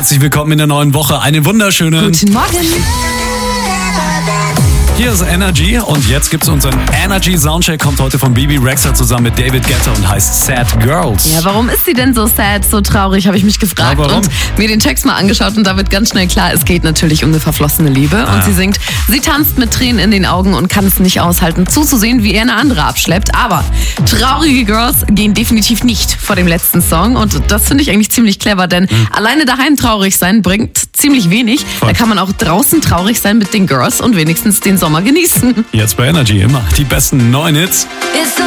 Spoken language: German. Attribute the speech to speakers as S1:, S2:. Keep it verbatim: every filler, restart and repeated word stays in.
S1: Herzlich willkommen in der neuen Woche. Eine wunderschöne...
S2: Guten Morgen.
S1: Hier ist Energy und jetzt gibt's unseren Energy Soundcheck. Kommt heute von Bebe Rexha zusammen mit David Guetta und heißt Sad Girls.
S2: Ja, warum ist sie denn so sad, so traurig, habe ich mich gefragt.
S1: Ja, warum?
S2: Und mir den Text mal angeschaut und da wird ganz schnell klar, es geht natürlich um eine verflossene Liebe.
S1: Ah.
S2: Und sie singt, sie tanzt mit Tränen in den Augen und kann es nicht aushalten, zuzusehen, wie er eine andere abschleppt. Aber traurige Girls gehen definitiv nicht vor dem letzten Song und das finde ich eigentlich ziemlich clever, denn
S1: Mhm.
S2: alleine daheim traurig sein bringt ziemlich wenig.
S1: Voll.
S2: Da kann man auch draußen traurig sein mit den Girls und wenigstens den Sommer genießen.
S1: Jetzt bei Energy immer die besten neuen Hits.